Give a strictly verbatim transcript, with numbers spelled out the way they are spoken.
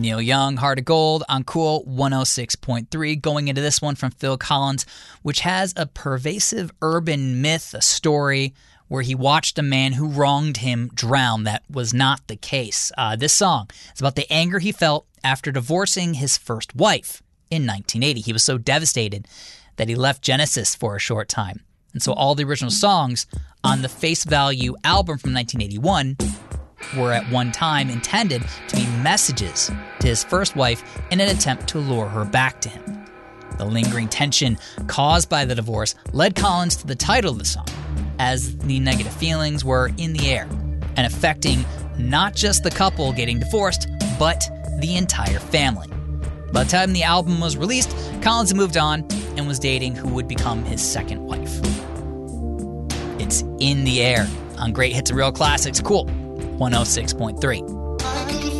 Neil Young, Heart of Gold on Cool one oh six point three. Going into this one from Phil Collins, which has a pervasive urban myth, a story where he watched a man who wronged him drown. That was not the case. Uh, this song is about the anger he felt after divorcing his first wife in nineteen eighty. He was so devastated that he left Genesis for a short time. And so all the original songs on the Face Value album from nineteen eighty-one were at one time intended to be messages to his first wife in an attempt to lure her back to him. The lingering tension caused by the divorce led Collins to the title of the song, as the negative feelings were in the air and affecting not just the couple getting divorced, but the entire family. By the time the album was released, Collins had moved on and was dating who would become his second wife. It's In the Air on Great Hits and Real Classics. Cool. one oh six point three.